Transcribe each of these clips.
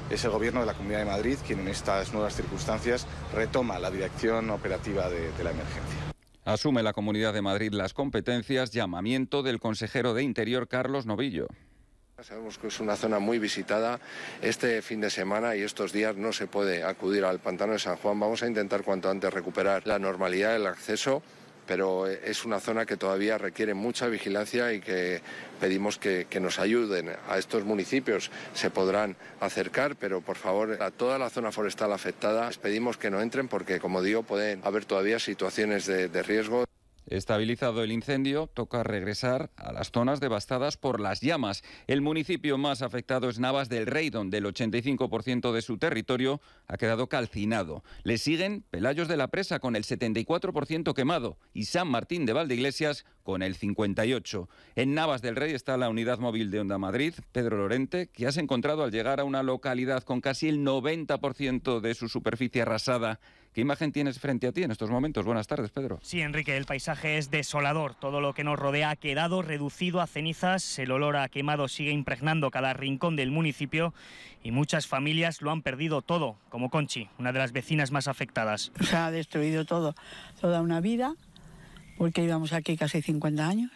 es el Gobierno de la Comunidad de Madrid quien en estas nuevas circunstancias retoma la dirección operativa de la emergencia. Asume la Comunidad de Madrid las competencias, llamamiento del consejero de Interior, Carlos Novillo. Sabemos que es una zona muy visitada. Este fin de semana y estos días no se puede acudir al pantano de San Juan. Vamos a intentar cuanto antes recuperar la normalidad del acceso, pero es una zona que todavía requiere mucha vigilancia y que pedimos que nos ayuden. A estos municipios se podrán acercar, pero por favor a toda la zona forestal afectada les pedimos que no entren porque, como digo, pueden haber todavía situaciones de riesgo. Estabilizado el incendio, toca regresar a las zonas devastadas por las llamas. El municipio más afectado es Navas del Rey, donde el 85% de su territorio ha quedado calcinado. Le siguen Pelayos de la Presa con el 74% quemado y San Martín de Valdeiglesias con el 58%. En Navas del Rey está la unidad móvil de Onda Madrid, Pedro Lorente, que has encontrado al llegar a una localidad con casi el 90% de su superficie arrasada. ¿Qué imagen tienes frente a ti en estos momentos? Buenas tardes, Pedro. Sí, Enrique, el paisaje es desolador. Todo lo que nos rodea ha quedado reducido a cenizas. El olor a quemado sigue impregnando cada rincón del municipio y muchas familias lo han perdido todo, como Conchi, una de las vecinas más afectadas. Se ha destruido todo, toda una vida, porque íbamos aquí casi 50 años.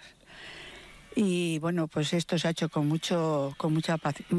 Y bueno, pues esto se ha hecho con mucha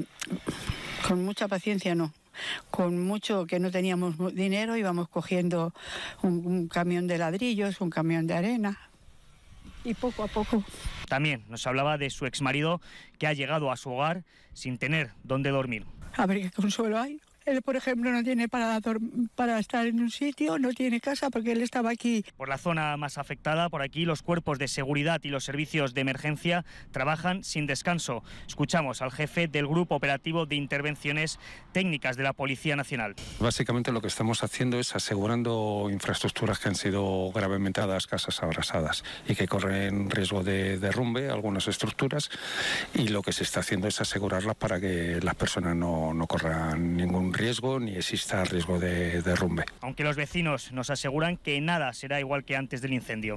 paciencia, no. Con mucho que no teníamos dinero, íbamos cogiendo un camión de ladrillos, un camión de arena y poco a poco. También nos hablaba de su exmarido que ha llegado a su hogar sin tener dónde dormir. A ver qué consuelo hay. Él, por ejemplo, no tiene para estar en un sitio, no tiene casa porque él estaba aquí. Por la zona más afectada, por aquí, los cuerpos de seguridad y los servicios de emergencia trabajan sin descanso. Escuchamos al jefe del Grupo Operativo de Intervenciones Técnicas de la Policía Nacional. Básicamente lo que estamos haciendo es asegurando infraestructuras que han sido gravemente dadas, casas abrasadas y que corren riesgo de derrumbe, algunas estructuras, y lo que se está haciendo es asegurarlas para que las personas no corran ningún riesgo ni exista riesgo de derrumbe. Aunque los vecinos nos aseguran que nada será igual que antes del incendio.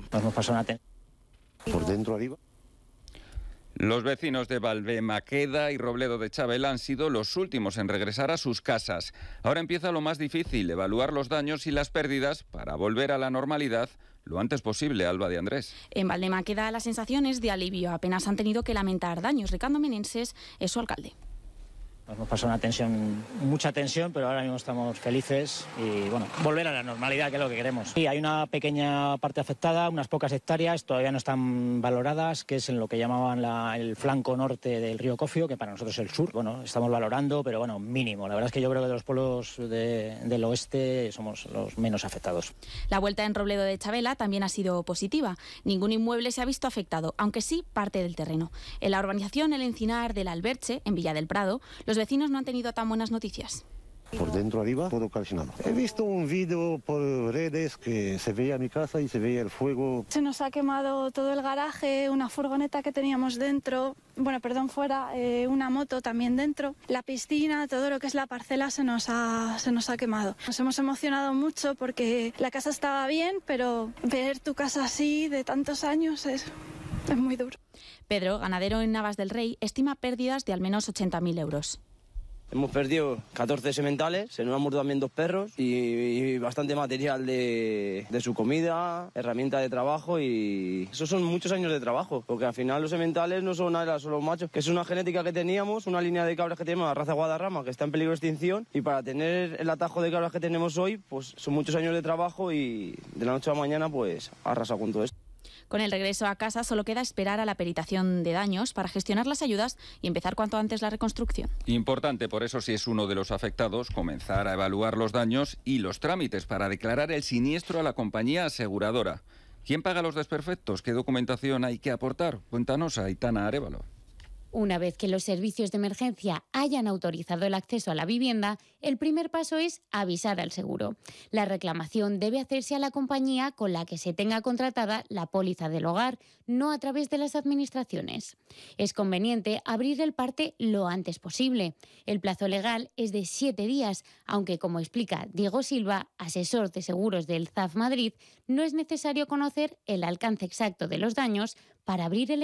Por dentro arriba. Los vecinos de Valvemaqueda y Robledo de Chabela han sido los últimos en regresar a sus casas. Ahora empieza lo más difícil, evaluar los daños y las pérdidas para volver a la normalidad lo antes posible. Alba de Andrés. En Valvemaqueda la sensación es de alivio. Apenas han tenido que lamentar daños. Ricardo Menenses es su alcalde. Nos pasó mucha tensión, pero ahora mismo estamos felices y bueno, volver a la normalidad, que es lo que queremos. Sí, hay una pequeña parte afectada, unas pocas hectáreas, todavía no están valoradas, que es en lo que llamaban el flanco norte del río Cofio, que para nosotros es el sur. Bueno, estamos valorando, pero bueno, mínimo. La verdad es que yo creo que de los pueblos del oeste somos los menos afectados. La vuelta en Robledo de Chabela también ha sido positiva. Ningún inmueble se ha visto afectado, aunque sí parte del terreno. En la urbanización El Encinar del Alberche, en Villa del Prado, los vecinos no han tenido tan buenas noticias. Por dentro arriba, todo calcinado. He visto un vídeo por redes que se veía mi casa y se veía el fuego. Se nos ha quemado todo el garaje, una furgoneta que teníamos dentro, fuera, una moto también dentro. La piscina, todo lo que es la parcela se nos ha quemado. Nos hemos emocionado mucho porque la casa estaba bien, pero ver tu casa así de tantos años es muy duro. Pedro, ganadero en Navas del Rey, estima pérdidas de al menos 80.000 euros. Hemos perdido 14 sementales, se nos han muerto también 2 perros y bastante material de su comida, herramientas de trabajo, y esos son muchos años de trabajo, porque al final los sementales no son nada, solo machos, que es una genética que teníamos, una línea de cabras que tenemos, la raza Guadarrama, que está en peligro de extinción, y para tener el atajo de cabras que tenemos hoy, pues son muchos años de trabajo y de la noche a la mañana pues arrasa con todo esto. Con el regreso a casa solo queda esperar a la peritación de daños para gestionar las ayudas y empezar cuanto antes la reconstrucción. Importante, por eso, si es uno de los afectados, comenzar a evaluar los daños y los trámites para declarar el siniestro a la compañía aseguradora. ¿Quién paga los desperfectos? ¿Qué documentación hay que aportar? Cuéntanos, Aitana Arévalo. Una vez que los servicios de emergencia hayan autorizado el acceso a la vivienda, el primer paso es avisar al seguro. La reclamación debe hacerse a la compañía con la que se tenga contratada la póliza del hogar, no a través de las administraciones. Es conveniente abrir el parte lo antes posible. El plazo legal es de 7 días, aunque, como explica Diego Silva, asesor de seguros del ZAF Madrid, no es necesario conocer el alcance exacto de los daños para abrir el